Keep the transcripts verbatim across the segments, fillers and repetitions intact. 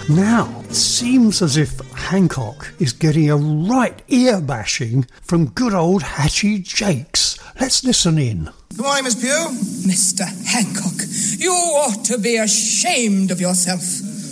Now, it seems as if Hancock is getting a right ear-bashing from good old Hatchie Jakes. Let's listen in. Good morning, Miss Pugh. Mister Hancock, you ought to be ashamed of yourself.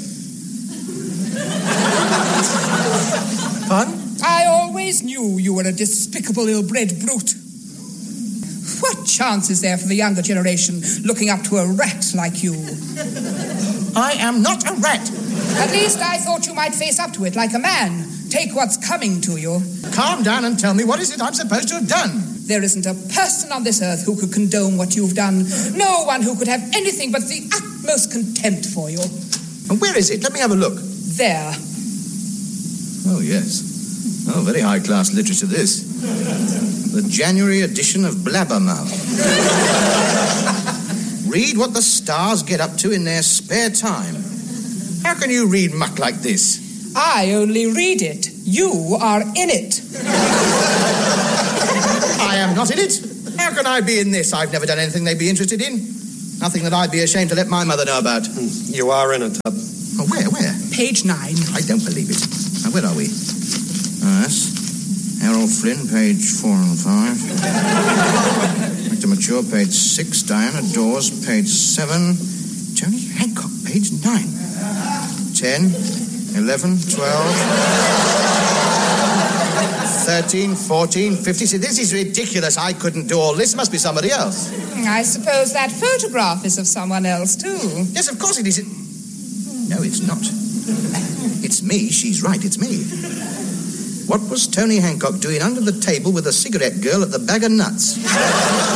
Pardon? I always knew you were a despicable, ill-bred brute. What chance is there for the younger generation looking up to a rat like you? I am not a rat. At least I thought you might face up to it like a man. Take what's coming to you. Calm down and tell me, what is it I'm supposed to have done? There isn't a person on this earth who could condone what you've done. No one who could have anything but the utmost contempt for you. And where is it? Let me have a look. There. Oh, yes. Oh, very high-class literature, this. The January edition of Blabbermouth. Read what the stars get up to in their spare time. How can you read muck like this? I only read it. You are in it. I am not in it. How can I be in this? I've never done anything they'd be interested in. Nothing that I'd be ashamed to let my mother know about. You are in it, Tub. Oh, where, where? Page nine. I don't believe it. Now, where are we? Oh, yes. Errol Flynn, page four and five. Back to Mature, page six. Diana Dawes, page seven. Tony Hancock, page nine. Ten, eleven, twelve, thirteen, fourteen, fifteen. See, this is ridiculous. I couldn't do all this. Must be somebody else. I suppose that photograph is of someone else, too. Yes, of course it is. No, it's not. It's me. She's right. It's me. What was Tony Hancock doing under the table with a cigarette girl at the Bag of Nuts?